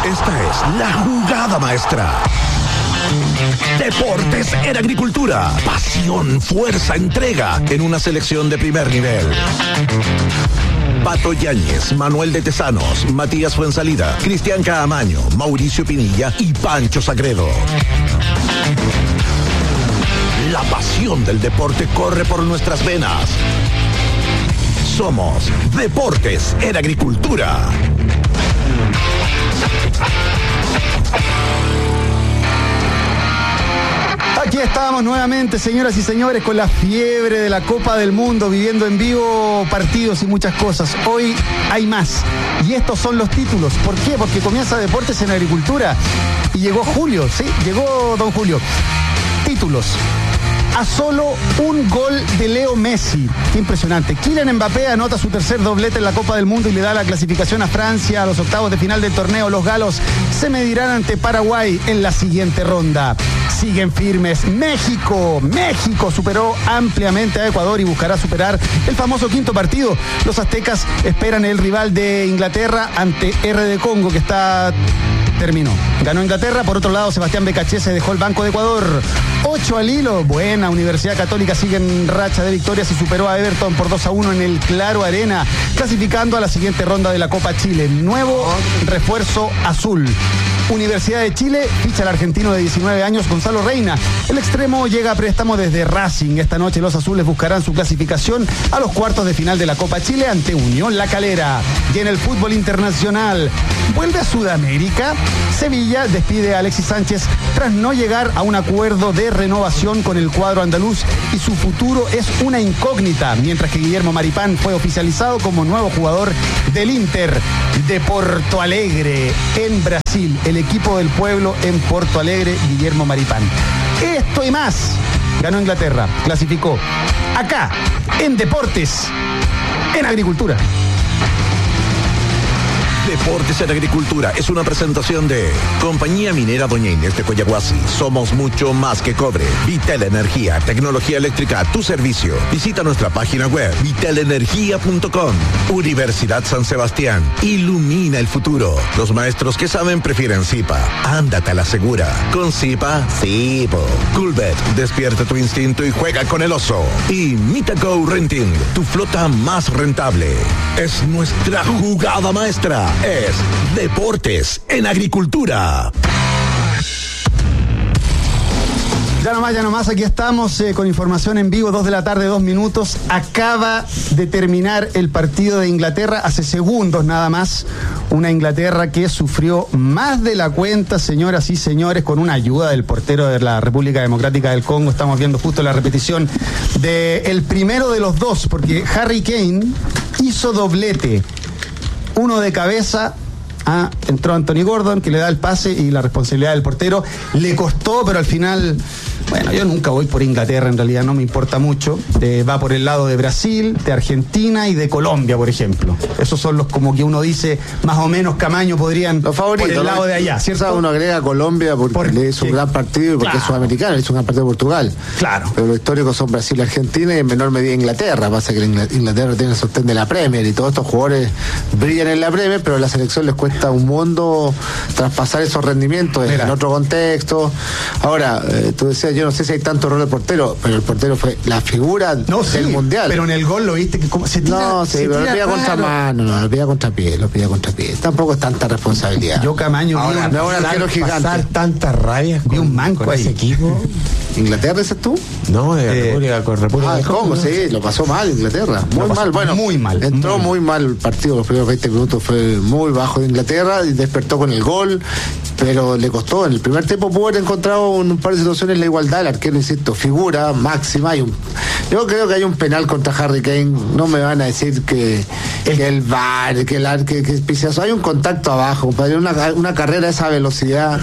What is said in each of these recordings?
Esta es la jugada maestra. Deportes en Agricultura. Pasión, fuerza, entrega en una selección de primer nivel. Pato Yáñez, Manuel de Tesanos, Matías Fuensalida, Cristian Caamaño, Mauricio Pinilla y Pancho Sagredo. La pasión del deporte corre por nuestras venas. Somos Deportes en Agricultura. Aquí estamos nuevamente, señoras y señores, con la fiebre de la Copa del Mundo, viviendo en vivo partidos y muchas cosas. Hoy hay más. Y estos son los títulos. ¿Por qué? Porque comienza Deportes en Agricultura. Y llegó Julio, ¿sí? Llegó don Julio. Títulos. A solo un gol de Leo Messi. Qué impresionante. Kylian Mbappé anota su tercer doblete en la Copa del Mundo y le da la clasificación a Francia a los octavos de final del torneo. Los galos se medirán ante Paraguay en la siguiente ronda. Siguen firmes. México superó ampliamente a Ecuador y buscará superar el famoso quinto partido. Los aztecas esperan el rival de Inglaterra ante RD Congo, que terminó. Ganó Inglaterra. Por otro lado, Sebastián Becachese se dejó el banco de Ecuador. 8 al hilo. Buena. Universidad Católica sigue en racha de victorias y superó a Everton por 2-1 en el Claro Arena, clasificando a la siguiente ronda de la Copa Chile. Nuevo refuerzo azul. Universidad de Chile ficha al argentino de 19 años Gonzalo Reina. El extremo llega a préstamo desde Racing. Esta noche los azules buscarán su clasificación a los cuartos de final de la Copa Chile ante Unión La Calera. Y en el fútbol internacional, vuelve a Sudamérica. Sevilla despide a Alexis Sánchez tras no llegar a un acuerdo de renovación con el cuadro andaluz y su futuro es una incógnita, mientras que Guillermo Maripán fue oficializado como nuevo jugador del Inter de Porto Alegre en Brasil. El equipo del pueblo en Porto Alegre, Guillermo Maripán. Esto y más. Ganó Inglaterra, clasificó. Acá, en Deportes, en Agricultura. Deportes en Agricultura es una presentación de Compañía Minera Doña Inés de Coyahuasi. Somos mucho más que cobre. Vitel Energía, tecnología eléctrica a tu servicio. Visita nuestra página web vitelenergia.com. Universidad San Sebastián. Ilumina el futuro. Los maestros que saben prefieren Zipa. Ándate a la segura. Con Zipa, sí. Coolbet, despierta tu instinto y juega con el oso. Y Mitaco Renting, tu flota más rentable. Es nuestra jugada maestra. Es Deportes en Agricultura. Ya nomás, aquí estamos con información en vivo, 2 de la tarde, 2 minutos. Acaba de terminar el partido de Inglaterra, hace segundos nada más. Una Inglaterra que sufrió más de la cuenta, señoras y señores, con una ayuda del portero de la República Democrática del Congo. Estamos viendo justo la repetición del primero de los dos, porque Harry Kane hizo doblete. Uno de cabeza, entró Anthony Gordon, que le da el pase y la responsabilidad del portero. Le costó, pero al final, bueno, yo nunca voy por Inglaterra, en realidad no me importa mucho. Va por el lado de Brasil, de Argentina y de Colombia, por ejemplo. Esos son los, como que uno dice, más o menos Camaño podrían los favoritos, por el lado de allá, ¿cierto? Uno agrega a Colombia porque le hizo un gran partido y porque es sudamericano, le hizo un gran partido de Portugal. Claro. Pero los históricos son Brasil y Argentina y en menor medida Inglaterra. Pasa que Inglaterra tiene el sostén de la Premier y todos estos jugadores brillan en la Premier, pero a la selección les cuesta un mundo traspasar esos rendimientos en otro contexto. Ahora, tú decías, yo no sé si hay tanto rol de portero, pero el portero fue la figura del Mundial. Pero en el gol lo viste que como se tira. No, sí, pero lo pilla contra mano, lo pilla contra pie. Tampoco es tanta responsabilidad. Yo Camaño ahora arquero gigante. Pasar tantas rabias vi un manco con ahí. Ese equipo. ¿Inglaterra dices tú? No, de República del Congo, sí, lo pasó mal Inglaterra. Muy mal, bueno. Muy mal. Entró muy mal el partido, los primeros 20 minutos fue muy bajo de Inglaterra y despertó con el gol, pero le costó. En el primer tiempo pudo haber encontrado en un par de situaciones la igualdad. El arquero, insisto, figura máxima. Yo creo que hay un penal contra Harry Kane. No me van a decir que el VAR, que el pisazo. Hay un contacto abajo, compadre. Una carrera a esa velocidad.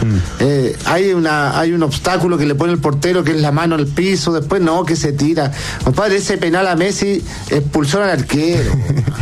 Hay un obstáculo que le pone el portero, que es la mano al piso. Después no, que se tira. Compadre, ese penal a Messi expulsó al arquero.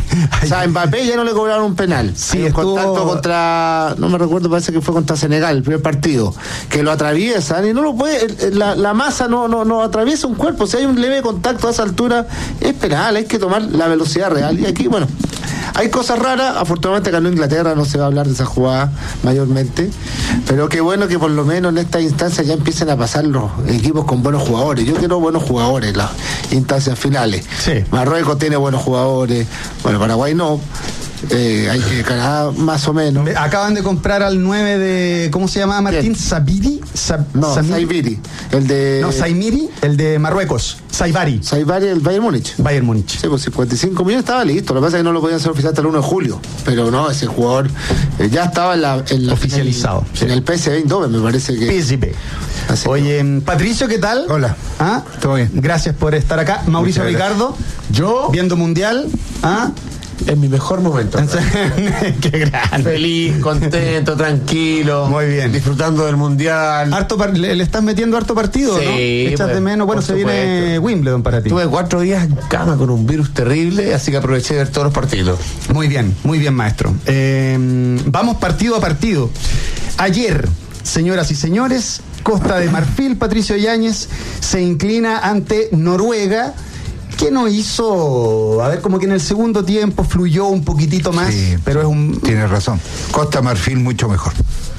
O sea, a Mbappé ya no le cobraron un penal. Sí, un contacto contra, no me recuerdo, parece que fue contra Senegal, el primer partido, que lo atraviesan y no lo puede, la masa no atraviesa un cuerpo. Si hay un leve contacto a esa altura, es penal, hay que tomar la velocidad real. Y aquí, bueno, Hay cosas raras, afortunadamente ganó Inglaterra, no se va a hablar de esa jugada mayormente, pero qué bueno que por lo menos en esta instancia ya empiecen a pasar los equipos con buenos jugadores. Yo quiero buenos jugadores en las instancias finales. Sí. Marruecos tiene buenos jugadores, bueno, Paraguay no. Hay que Canadá más o menos. Acaban de comprar al 9 de, ¿cómo se llamaba Martín? ¿Sabiri? Saibiri, Saimiri, el de Marruecos. Saibari, el Bayern Múnich. Bayern Múnich. Sí, pues 55 millones estaba listo. Lo que pasa es que no lo podían hacer oficial hasta el 1 de julio. Pero no, ese jugador ya estaba en la oficializado. En el PSV Eindhoven, me parece que. PSV. Oye, Patricio, ¿qué tal? Hola. ¿Ah? Todo bien. Gracias por estar acá. Mauricio Ricardo. Yo, viendo Mundial. ¿Ah? en mi mejor momento. Qué grande. Feliz, contento, tranquilo. Muy bien. Disfrutando del Mundial. Le estás metiendo harto partido, sí, ¿no? Echas de menos. Bueno, se viene Wimbledon para ti. Tuve 4 días en cama con un virus terrible, así que aproveché de ver todos los partidos. Muy bien, maestro. Vamos partido a partido. Ayer, señoras y señores, Costa de Marfil, Patricio Yáñez, se inclina ante Noruega, que no hizo, a ver, como que en el segundo tiempo fluyó un poquitito más, sí, pero es un... Tienes razón. Costa Marfil mucho mejor.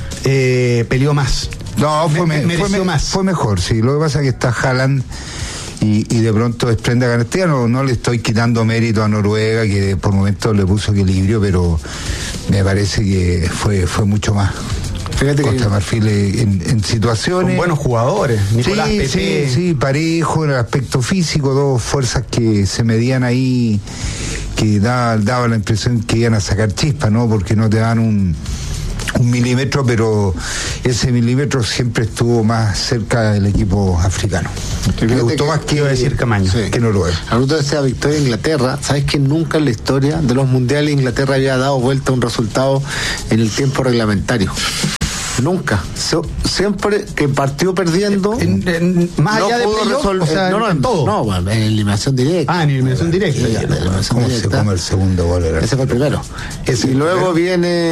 Peleó más. No, mereció más. Fue mejor, sí. Lo que pasa es que está Haaland y de pronto desprende a Garantía. No le estoy quitando mérito a Noruega, que por momentos le puso equilibrio, pero me parece que fue mucho más. Fíjate Costa que Marfil en situaciones. Con buenos jugadores. Nicolás Pepe. Sí, parejo en el aspecto físico, dos fuerzas que se medían ahí, que daba la impresión que iban a sacar chispa, ¿no? Porque no te dan un milímetro, pero ese milímetro siempre estuvo más cerca del equipo africano. Me gustó más que iba a decir Camaño, que Noruega. Hablando de esa victoria de Inglaterra, ¿sabes que nunca en la historia de los mundiales Inglaterra había dado vuelta a un resultado en el tiempo reglamentario? Nunca. Siempre que partió perdiendo, más allá de playoff, o sea, en todo. No, en eliminación directa. En eliminación directa. ¿Cómo se come el segundo gol? Ese fue el primero. Y luego viene,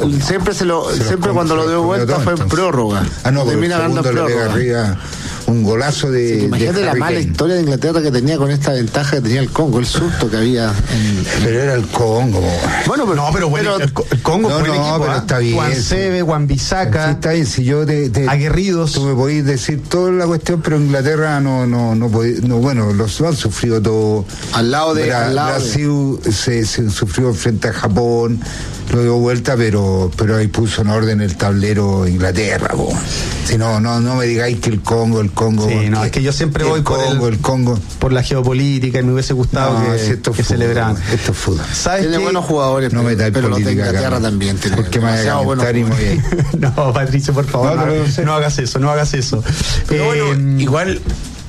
siempre cuando lo dio vuelta fue en prórroga. No, termina ganando en prórroga. Le pega arriba un golazo de. Imagínate la mala historia de Inglaterra que tenía con esta ventaja que tenía el Congo, el susto que había. Pero era el Congo. Bueno, pero el Congo fue el equipo. Pero está bien. Juan Sebe, Wan-Bissaka. Sí, está bien. Si yo aguerridos. Tú me podés decir toda la cuestión, pero Inglaterra no bueno, los han sufrido todo. Al lado de Brasil se sufrió frente a Japón, lo dio vuelta, pero ahí puso en orden el tablero Inglaterra. Si no me digáis que el Congo. Sí, no, es que yo siempre voy el Congo por la geopolítica y me hubiese gustado que celebraran. Esto es fútbol. Tiene buenos jugadores, no metáis pero los de política Inglaterra también tienen. Porque me vaya a calentar y me voy a ir. No, Patricio, por favor, no hagas eso. Pero bueno, igual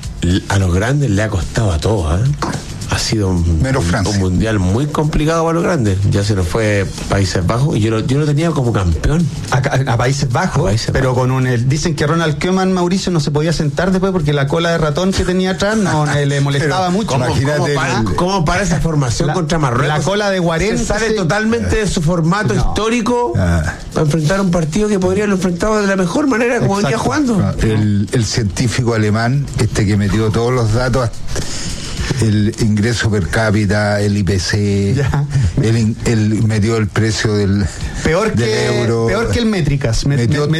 a los grandes le ha costado a todos, ¿eh? Ha sido un mundial muy complicado para los grandes. Ya se nos fue Países Bajos y yo lo tenía como campeón. A Países Bajos, pero con dicen que Ronald Koeman, Mauricio, no se podía sentar después porque la cola de ratón que tenía atrás no le molestaba mucho. Imagínate cómo para esa formación contra Marruecos. La cola de Guarén se sale totalmente de su formato histórico para enfrentar un partido que podría haberlo enfrentado de la mejor manera como venía jugando. El científico alemán, que metió todos los datos, el ingreso per cápita, el IPC, él metió el precio del euro. Peor que el Métricas. Metió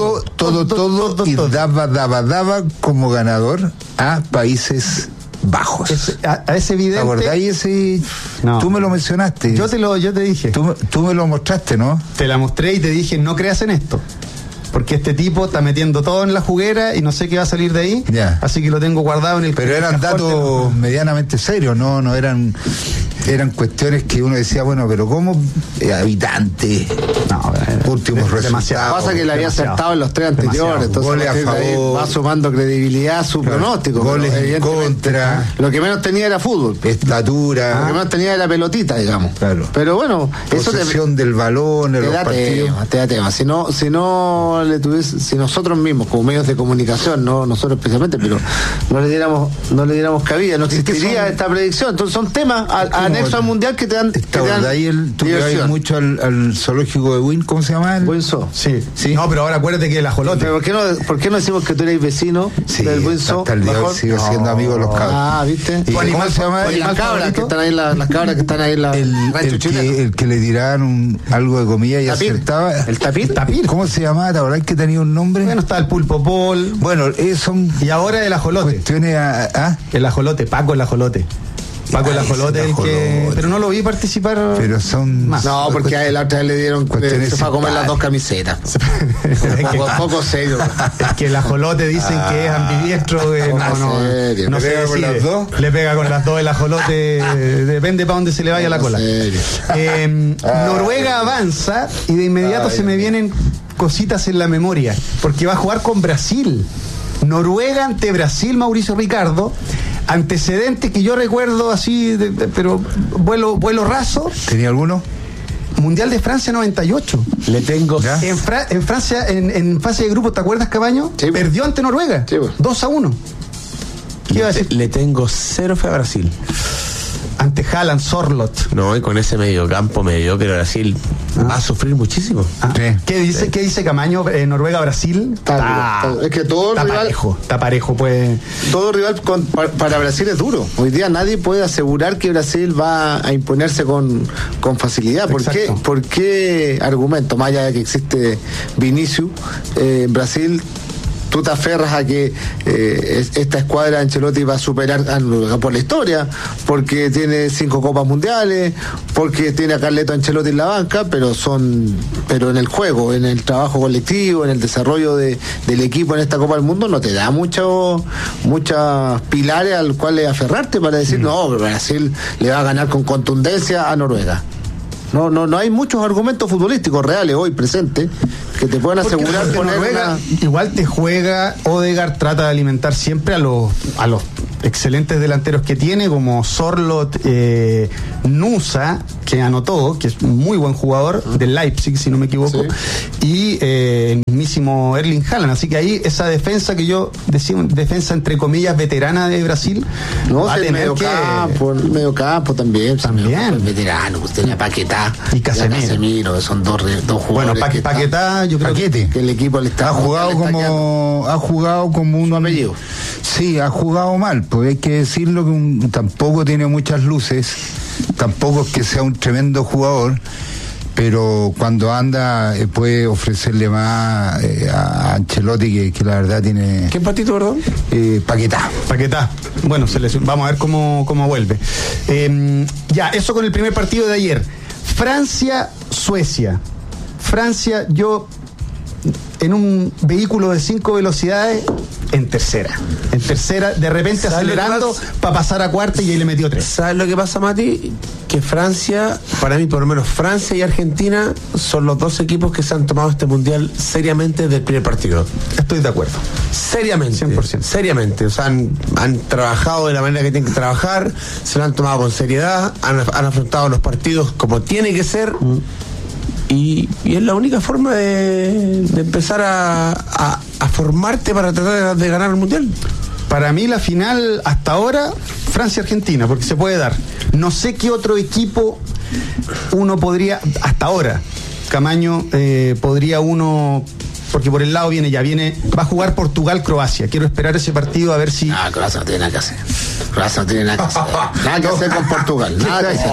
todo y daba como ganador a Países Bajos. Es evidente. ¿Te acordáis ese? No. Tú me lo mencionaste. Yo te dije. Tú me lo mostraste, ¿no? Te la mostré y te dije, no creas en esto. Porque este tipo está metiendo todo en la juguera y no sé qué va a salir de ahí. Así que lo tengo guardado en el... Pero eran datos medianamente serios, no eran cuestiones que uno decía, bueno, pero ¿cómo? Habitantes, últimos resultados. Pasa que le había acertado en los 3 anteriores, entonces goles a favor, va sumando credibilidad a su pronóstico. Goles en contra. Lo que menos tenía era fútbol. Estatura. Lo que menos tenía era pelotita, digamos. Claro. Pero bueno, posesión del balón en los partidos. Te da tema. Si nosotros mismos, como medios de comunicación, no nosotros especialmente, pero no le diéramos cabida, no existiría esta predicción. Entonces son temas a anexo al mundial que te dan. De ahí tú te vas mucho al zoológico de Wynn, ¿cómo se llama? Windsor. Sí. No, pero ahora acuérdate que el ajolote. Pero ¿por qué no decimos que tú eres vecino del Windsor? Hasta el día de hoy sigo siendo amigo de los cabros. ¿viste? ¿Cómo se llama? Las cabras que están ahí, las cabras que están ahí en la el que le tiraban algo de comida y acertaba. ¿El tapir? ¿Cómo se llamaba? ¿La verdad que tenía un nombre? Bueno, está el pulpo pol. Bueno, son. Y ahora el ajolote. Cuestiones el ajolote, Paco el ajolote. Paco el ajolote, el que. Pero no lo vi participar. Pero son. Más. No, porque a él la otra vez le dieron. Se fue a comer las 2 camisetas. poco serio. Es que el ajolote dicen que es ambidiestro. No se pega con las 2. Le pega con las 2 el ajolote. Depende para dónde se le vaya la cola. Noruega avanza y de inmediato se me vienen cositas en la memoria. Porque va a jugar con Brasil. Noruega ante Brasil, Mauricio Ricardo. Antecedentes que yo recuerdo así, pero vuelo raso. ¿Tenía alguno? Mundial de Francia 98. Le tengo. En Francia, en fase de grupo, ¿te acuerdas, Cabaño? Sí, perdió ante Noruega. Sí, 2-1. ¿Qué iba a decir? Le tengo 0 fe a Brasil. Ante Haaland, Sorlot. No, y con ese mediocampo mediocre Brasil va a sufrir muchísimo. Sí. ¿Qué dice Camaño? Noruega-Brasil. Es que todo rival. Está parejo, pues. Todo rival para Brasil es duro. Hoy día nadie puede asegurar que Brasil va a imponerse con facilidad. ¿Por qué argumento? Más allá de que existe Vinicius, Brasil. Tú te aferras a que esta escuadra de Ancelotti va a superar por la historia, porque tiene 5 copas mundiales, porque tiene a Carleto Ancelotti en la banca, pero en el juego, en el trabajo colectivo, en el desarrollo del equipo en esta Copa del Mundo, no te da muchos pilares al cual aferrarte para decir, no, Brasil le va a ganar con contundencia a Noruega. No hay muchos argumentos futbolísticos reales hoy presentes que te puedan asegurar poner Noruega igual te juega. Odegaard trata de alimentar siempre a los excelentes delanteros que tiene, como Sorlot, Nusa, que anotó, que es un muy buen jugador, del Leipzig, si no me equivoco, y el mismísimo Erling Haaland. Así que ahí esa defensa que yo decía, defensa entre comillas veterana de Brasil, va a tener medio campo también. Veterano, pues tenía Paquetá y Casemiro, son dos jugadores. Bueno, Paquetá, yo creo que el equipo le está ha jugado como un apellido. Sí, ha jugado mal, pues hay que decirlo, que tampoco tiene muchas luces, tampoco es que sea un tremendo jugador, pero cuando anda puede ofrecerle más a Ancelotti, que la verdad tiene. ¿Qué patito, perdón? Paquetá. Bueno, vamos a ver cómo vuelve. Ya, eso con el primer partido de ayer. Francia-Suecia. Francia, yo en un vehículo de 5 velocidades, en tercera, de repente acelerando para pasar a cuarta, y ahí le metió 3. ¿Sabes lo que pasa, Mati? Que Francia, para mí por lo menos Francia y Argentina son los 2 equipos que se han tomado este mundial seriamente desde el primer partido. Estoy de acuerdo. Seriamente. 100%. Seriamente. O sea, han trabajado de la manera que tienen que trabajar, se lo han tomado con seriedad, han afrontado los partidos como tiene que ser. Y es la única forma de empezar a formarte para tratar de ganar el mundial. Para mí la final hasta ahora, Francia-Argentina, porque se puede dar. No sé qué otro equipo uno podría, hasta ahora, Camaño, podría uno, porque por el lado va a jugar Portugal-Croacia. Quiero esperar ese partido a ver si. Croacia no tiene nada que hacer. Nada que hacer con Portugal. Nada que hacer.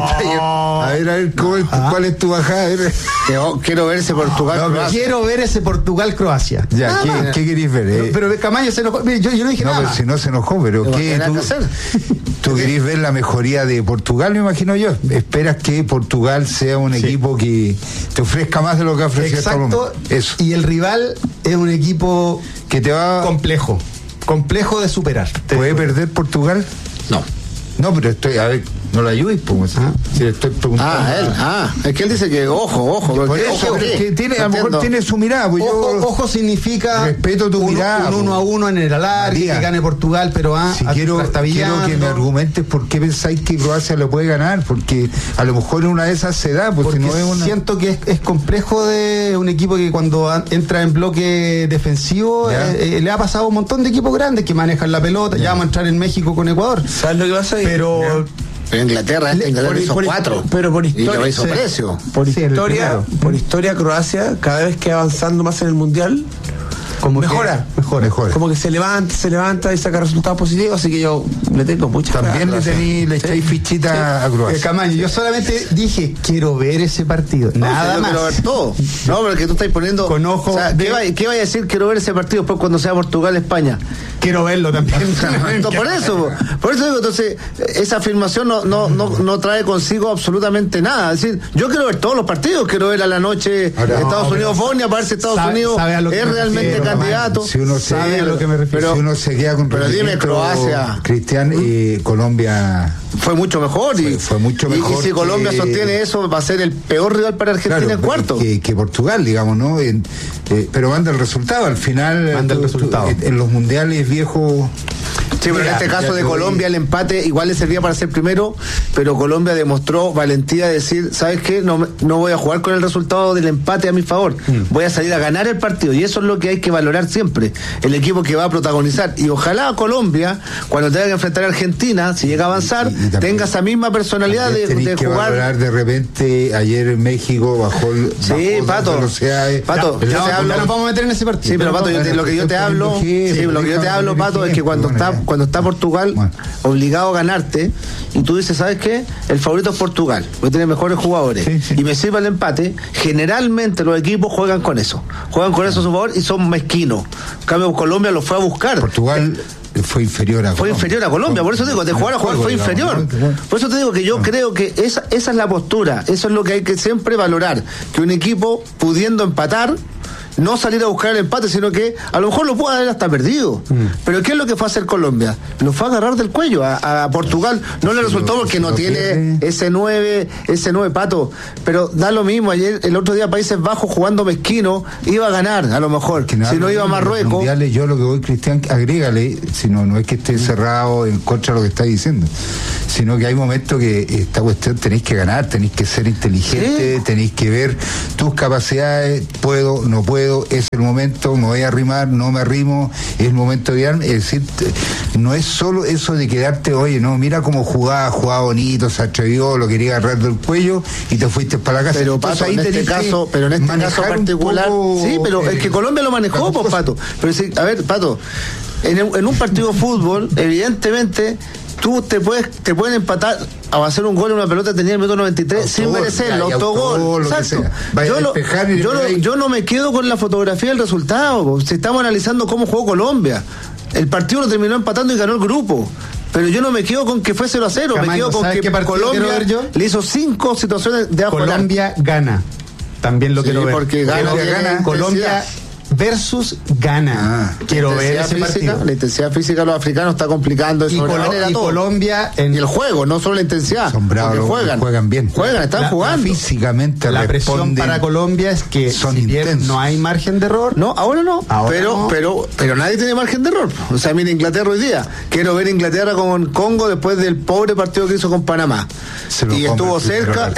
A ver, ¿cuál es tu bajada? Quiero ver ese Portugal-Croacia. Quiero ver ese Portugal-Croacia. Ya, ¿qué querés ver? Pero Camaño se enojó. Yo no dije nada. No, pero si no se enojó, pero ¿qué? ¿Tú querés ver la mejoría de Portugal, me imagino yo? ¿Esperas que Portugal sea un equipo que te ofrezca más de lo que ha ofrecido hasta el momento? Eso. Y el rival es un equipo que te va complejo de superar. ¿Puede perder Portugal? No, pero a ver, no la ayudes, pues. Si le estoy preguntando. Es que él dice que ojo. Por eso, que a lo mejor tiene su mirada. Pues ojo significa. Respeto tu mirada. Un 1-1 en el alargue, que gane Portugal, pero quiero que me argumentes por qué pensáis que Croacia lo puede ganar, porque a lo mejor una de esas se da, porque no es siento que es complejo de un equipo que cuando entra en bloque defensivo le ha pasado a un montón de equipos grandes que manejan la pelota. Ya vamos a entrar en México con Ecuador. ¿Sabes lo que pasa ahí? Pero Pero Inglaterra hizo 4. Pero por historia. Y lo hizo precio. Por historia, Croacia, cada vez que avanzando más en el Mundial, mejora. Como que se levanta y saca resultados positivos, así que yo le tengo mucha También le echáis fichita a Croacia. Camaño, yo solamente dije, quiero ver ese partido. Nada más. Quiero ver todo. No, pero que tú estás poniendo con ojo. O sea, ¿qué vaya a decir quiero ver ese partido después cuando sea Portugal-España? Quiero verlo también. Por eso digo, entonces, esa afirmación no trae consigo absolutamente nada. Es decir, yo quiero ver todos los partidos, quiero ver a la noche Estados Unidos-Bosnia, para ver si Estados Unidos es realmente candidato. Si uno sabe a lo que me refiero. Si uno se queda con pero dime, Croacia. Cristian, Colombia fue mucho mejor. Fue mucho mejor. Y si Colombia sostiene eso, va a ser el peor rival para Argentina en cuarto. Que Portugal, digamos, ¿no? Pero manda el resultado. Al final, en los mundiales viejos. Sí, pero en este caso de Colombia el empate igual le servía para ser primero, pero Colombia demostró valentía de decir, ¿sabes qué? No voy a jugar con el resultado del empate a mi favor, voy a salir a ganar el partido, y eso es lo que hay que valorar siempre, el equipo que va a protagonizar, y ojalá Colombia, cuando tenga que enfrentar a Argentina, si llega a avanzar, tenga esa misma personalidad de que jugar. Valorar de repente, ayer en México bajó el... Sí, Pato, yo te hablo... No nos vamos a meter en ese partido. Sí, pero Pato, lo que yo te hablo, Pato, es que cuando está Portugal obligado a ganarte y tú dices, ¿sabes qué? El favorito es Portugal, porque tiene mejores jugadores y me sirve el empate, generalmente los equipos juegan con eso a su favor y son mezquinos. En cambio Colombia lo fue a buscar. Portugal fue inferior a Colombia, por eso te digo, de jugar a jugar fue inferior. Por eso te digo que yo creo que esa es la postura, eso es lo que hay que siempre valorar, que un equipo pudiendo empatar, no salir a buscar el empate, sino que a lo mejor lo puede haber hasta perdido. Pero ¿qué es lo que fue a hacer Colombia? Lo fue a agarrar del cuello a Portugal. No le resultó porque no tiene ese 9 Pato. Pero da lo mismo. Ayer, el otro día, Países Bajos jugando mezquino, iba a ganar, a lo mejor. Si no iba a Marruecos. Mundiales, yo lo que voy, Cristian, agrégale, si no es que esté cerrado en contra de lo que está diciendo, sino que hay momentos que esta cuestión tenéis que ganar, tenéis que ser inteligente, tenéis que ver tus capacidades, puedo, no puedo, es el momento, me voy a arrimar, no me arrimo, es el momento de armar. Es decir, no es solo eso de quedarte, oye, no, mira cómo jugaba bonito, se atrevió, lo quería agarrar del cuello y te fuiste para la casa. Pero Pato, en este caso particular, sí, pero es que Colombia lo manejó, pues, Pato. Pero sí, a ver, Pato, en un partido de fútbol, evidentemente tú te pueden empatar a hacer un gol en una pelota tenía el minuto 93 sin merecerlo, autogol. Exacto. Yo no me quedo con la fotografía del resultado. Si estamos analizando cómo jugó Colombia, el partido lo terminó empatando y ganó el grupo. Pero yo no me quedo con que fue 0-0, me quedo con que Colombia le hizo 5 situaciones de afuera. Colombia gana. También lo quiero ver. Porque gana Colombia versus Ghana. Quiero ver ese partido. La intensidad física de los africanos está complicando eso. Y Colombia y el juego, no solo la intensidad. Son bravos, juegan bien. Están jugando. Físicamente la presión para Colombia es que son si bien no hay margen de error. No, ahora no. Pero nadie tiene margen de error. O sea, mira Inglaterra hoy día. Quiero ver Inglaterra con Congo después del pobre partido que hizo con Panamá. Y estuvo cerca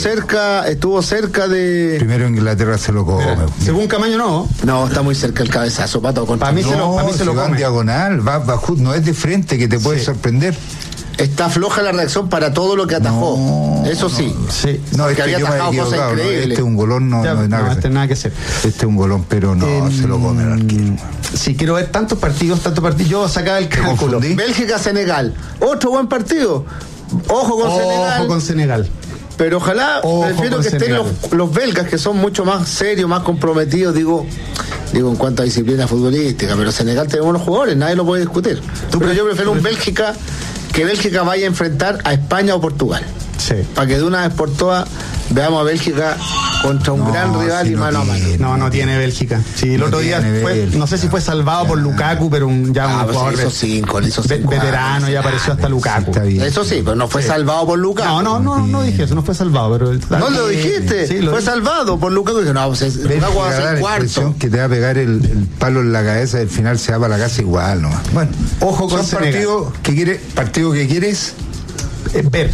de. Primero Inglaterra se lo come. Según Camaño no, está muy cerca el cabezazo, Pato. Para mí se lo come. En diagonal, va, no es de frente que te puede sorprender. Está floja la reacción para todo lo que atajó. Eso sí. No, es que había atajado cosas increíbles. Este es un golón, no es nada que hacer. Este es un golón, pero no se lo come el arquero. Si quiero ver tantos partidos, yo sacaba el cálculo. Bélgica-Senegal. Otro buen partido. Ojo con Senegal. Pero ojalá, prefiero que estén los belgas, que son mucho más serios, más comprometidos, digo en cuanto a disciplina futbolística, pero Senegal tenemos unos jugadores, nadie lo puede discutir. Pero yo prefiero que Bélgica vaya a enfrentar a España o Portugal. Sí. Para que de una vez por todas veamos a Bélgica contra un gran rival y mano a mano. No tiene Bélgica. Sí, el otro día fue, no sé si fue salvado por Lukaku, pero un jugador hizo cinco veterano, ya apareció hasta Lukaku. Eso sí, pero no fue salvado por Lukaku. No dije eso, no fue salvado, pero no lo dijiste, sí, fue salvado por Lukaku. Dije, Lukaku va a ser cuarto. Que te va a pegar el palo en la cabeza, al final se va para la casa igual nomás. Bueno, ojo con partido que quieres ver.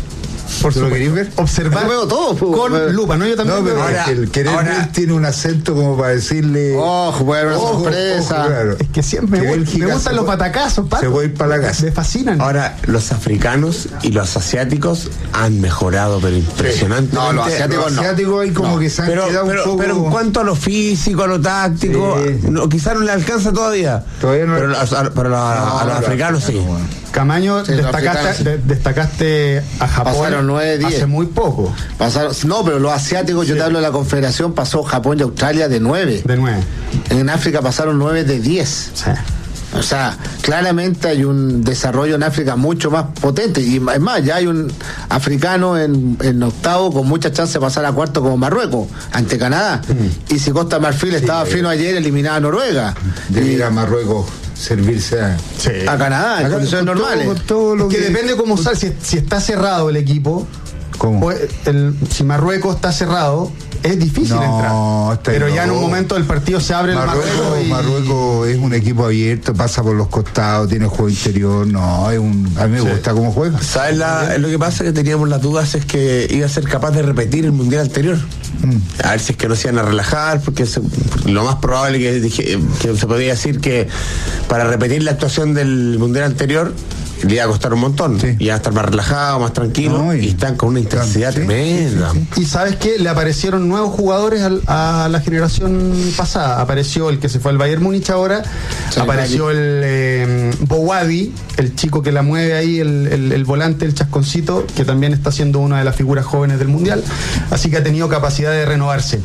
Por ¿Tú lo querés ver? Observar todo con lupa, ¿no? Yo también. No, pero ahora, el querer ver tiene un acento como para decirle. Ojo, puede haber una sorpresa. Claro. Es que siempre me gustan los patacazos, Paco. Se puede ir para la casa. Me fascinan. Ahora, los africanos y los asiáticos han mejorado, pero impresionantemente. No, los asiáticos hay como que se han quedado un poco. Pero en cuanto a lo físico, a lo táctico, quizás no le alcanza todavía. Todavía no. Pero a los africanos sí. Camaño, destacaste a Japón. Pasaron 9, 10. Hace muy poco. No, pero los asiáticos, yo te hablo de la Confederación, pasó Japón y Australia de 9. De 9. En África pasaron 9 de 10. Sí. O sea, claramente hay un desarrollo en África mucho más potente. Y es más, ya hay un africano en octavo con mucha chance de pasar a cuarto como Marruecos, ante Canadá. Y si Costa Marfil estaba fino ayer, eliminaba a Noruega. Debiera Marruecos servirse a Canadá en condiciones normales. Depende cómo sale. Si está cerrado el equipo, si Marruecos está cerrado, es difícil entrar. Pero ya en un momento del partido se abre Marruecos es un equipo abierto, pasa por los costados, tiene juego interior. A mí me gusta cómo juega. ¿Sabes lo que pasa? Que teníamos las dudas es que iba a ser capaz de repetir el mundial anterior. A ver si es que no se iban a relajar, porque lo más probable que se podría decir que para repetir la actuación del mundial anterior le iba a costar un montón. Y iba a estar más relajado, más tranquilo, y están con una intensidad tremenda. Y ¿sabes qué? Le aparecieron nuevos jugadores a la generación pasada. Apareció el que se fue al Bayern Múnich ahora, apareció el Bouadi, el chico que la mueve ahí, el volante, el chasconcito, que también está siendo una de las figuras jóvenes del Mundial, así que ha tenido capacidad de renovarse.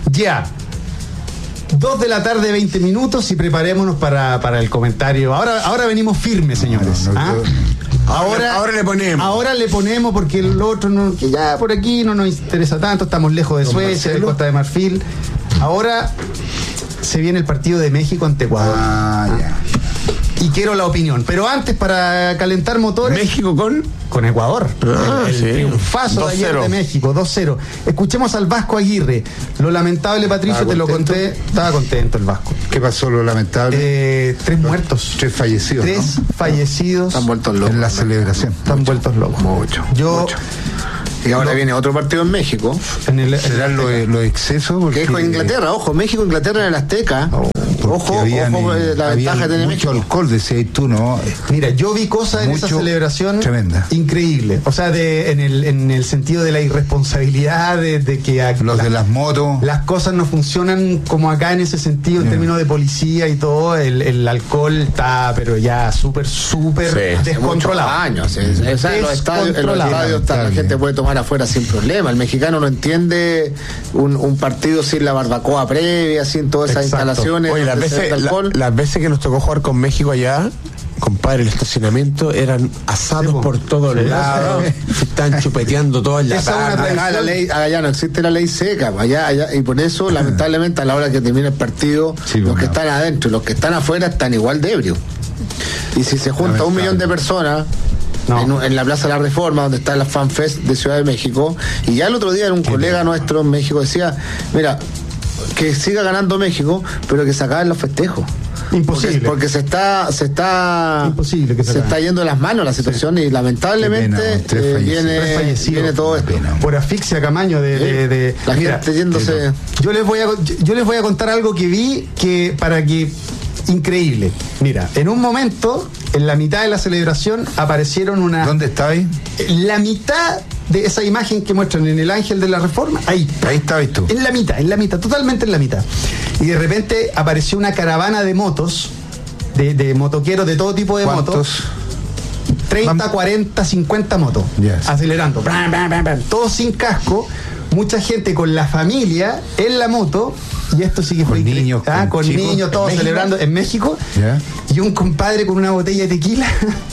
2 de la tarde, 20 minutos, y preparémonos para el comentario. Ahora venimos firmes, señores. Ahora le ponemos porque el otro que ya por aquí no nos interesa tanto, estamos lejos de Suecia, de Costa de Marfil. Ahora se viene el partido de México ante Ecuador. Y quiero la opinión. Pero antes, para calentar motores. ¿México con Ecuador? El triunfazo de ayer de México, 2-0. Escuchemos al Vasco Aguirre. Lo lamentable, Patricio, te lo conté. Estaba contento el Vasco. ¿Qué pasó lo lamentable? 3 muertos. 3 fallecidos. 3 fallecidos. Están vueltos locos. En la celebración. Están vueltos locos. Mucho. Y ahora viene otro partido en México. ¿Serán los excesos? Que es con Inglaterra. Ojo, México-Inglaterra en el Azteca. Ojo, la ventaja de México. Mucho alcohol, decías tú, ¿no? Mira, yo vi cosas en esa celebración tremenda, increíble. O sea, en el sentido de la irresponsabilidad, de que de las motos, las cosas no funcionan como acá en ese sentido, en términos de policía y todo. El alcohol está, pero ya súper descontrolado. Años. En los estadios la gente puede tomar afuera sin problema. El mexicano no entiende un partido sin la barbacoa previa, sin todas esas instalaciones. Oye, las veces que nos tocó jugar con México allá, compadre, el estacionamiento eran asados por todos lados, se están chupeteando todas las allá no existe la ley seca, allá, y por eso lamentablemente a la hora que termina el partido, los que están adentro y los que están afuera están igual de ebrios. Y si se junta 1 millón de personas en la Plaza de la Reforma, donde está la FanFest de Ciudad de México, y ya el otro día un colega nuestro en México decía, mira, que siga ganando México, pero que se acaben los festejos. Imposible. Porque se está imposible que se está yendo de las manos la situación, y lamentablemente viene todo esto. Por asfixia, Camaño, de la gente yéndose. Yo les voy a contar algo que vi increíble. Mira, en un momento, en la mitad de la celebración, aparecieron ¿Dónde está ahí? La mitad de esa imagen que muestran en el Ángel de la Reforma, ahí estabas tú. En la mitad, totalmente en la mitad. Y de repente apareció una caravana de motos, de motoqueros de todo tipo de motos. 30, 40, 50 motos, acelerando, todos sin casco, mucha gente con la familia en la moto, y esto sí que fue niños, con niños, todos celebrando en México, y un compadre con una botella de tequila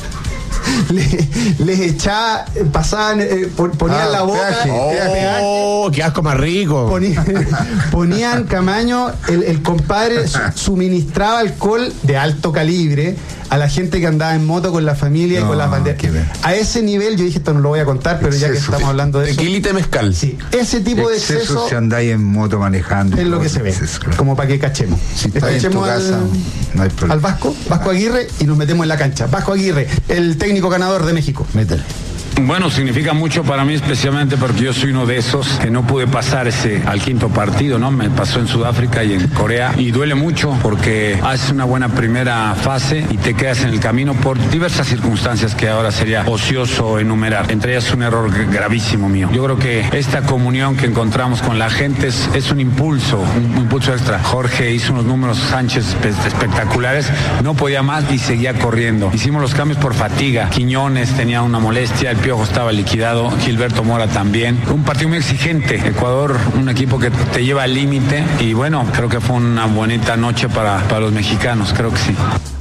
les echaba, pasaban, ponían la boca. ¡Qué asco más rico! Ponían, Camaño, el compadre suministraba alcohol de alto calibre a la gente que andaba en moto con la familia y con las banderas. A ese nivel yo dije, esto no lo voy a contar, pero ya que estamos hablando de eso. Tequilita mezcal. Sí, ese tipo de exceso. Si andáis en moto manejando. Es lo que se ve. Como para que cachemos. Si estáis en tu casa, no hay problema. Al Vasco Aguirre, y nos metemos en la cancha. Vasco Aguirre, el técnico ganador de México. Métele. Bueno, significa mucho para mí, especialmente porque yo soy uno de esos que no pude pasar al quinto partido, ¿no? Me pasó en Sudáfrica y en Corea, y duele mucho porque haces una buena primera fase y te quedas en el camino por diversas circunstancias que ahora sería ocioso enumerar. Entre ellas un error gravísimo mío. Yo creo que esta comunión que encontramos con la gente es un impulso extra. Jorge hizo unos números, Sánchez, espectaculares, no podía más y seguía corriendo. Hicimos los cambios por fatiga. Quiñones tenía una molestia, el Piojo estaba liquidado, Gilberto Mora también. Un partido muy exigente. Ecuador, un equipo que te lleva al límite, y bueno, creo que fue una bonita noche para los mexicanos, creo que sí.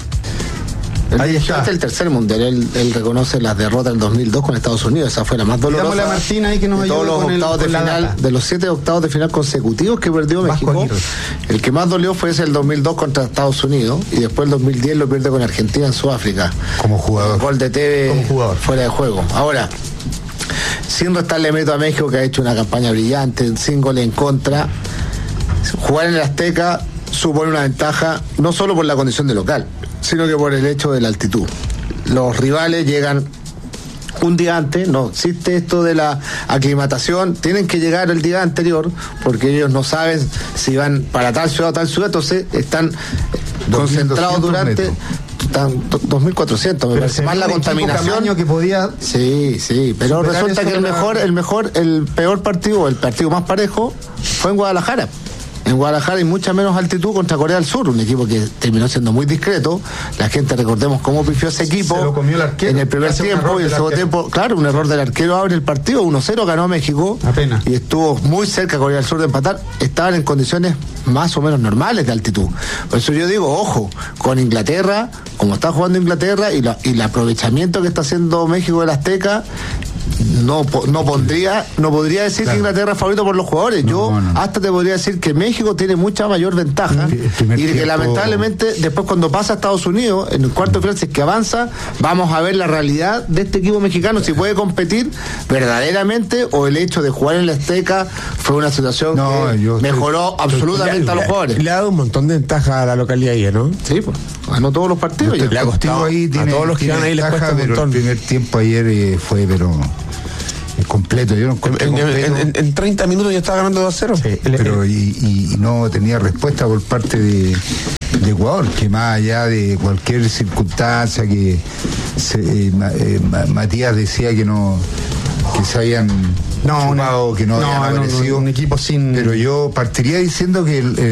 Ahí está. Este es el tercer mundial. Él reconoce las derrotas del 2002 con Estados Unidos. Esa fue la más dolorosa. Dámosle a Martín ahí que nos de todos los octavos de final, de los 7 octavos de final consecutivos que perdió México. El que más dolió fue ese el 2002 contra Estados Unidos, y después el 2010 lo pierde con Argentina en Sudáfrica. Como jugador. Gol de TV fuera de juego. Ahora, sin restarle mérito a México, que ha hecho una campaña brillante, sin goles en contra, jugar en el Azteca supone una ventaja no solo por la condición de local, sino que por el hecho de la altitud. Los rivales llegan un día antes, no existe esto de la aclimatación, tienen que llegar el día anterior, porque ellos no saben si van para tal ciudad o tal ciudad, entonces están concentrados durante... metros. Están 2.400, me parece, más la contaminación que podía. Sí, pero resulta que el peor partido, el partido más parejo, fue en Guadalajara. En Guadalajara hay mucha menos altitud contra Corea del Sur, un equipo que terminó siendo muy discreto. La gente, recordemos cómo pifió ese equipo. Se lo comió el arquero en el primer tiempo, y el segundo tiempo, claro, un error del arquero abre el partido, 1-0, ganó México. Apenas. Y estuvo muy cerca Corea del Sur de empatar. Estaban en condiciones más o menos normales de altitud. Por eso yo digo, ojo, con Inglaterra, como está jugando Inglaterra, y el aprovechamiento que está haciendo México del Azteca, no podría decir que Inglaterra es favorito por los jugadores. Hasta te podría decir que México tiene mucha mayor ventaja, y que lamentablemente después, cuando pasa a Estados Unidos en el cuarto de final, si es que avanza, vamos a ver la realidad de este equipo mexicano, si puede competir verdaderamente, o el hecho de jugar en la Azteca fue una situación que mejoró absolutamente a los jugadores. Le ha dado un montón de ventaja a la localidad ahí, ¿no? Sí, pues ganó todos los partidos. Le ha costado ahí, a todos los que van ahí les cuesta un montón. El primer tiempo ayer fue completo. Yo no en 30 minutos ya estaba ganando 2-0. Sí, pero y no tenía respuesta por parte de Ecuador, que más allá de cualquier circunstancia que Matías decía que se habían chupado, que no habían aparecido, un equipo sin... Pero yo partiría diciendo que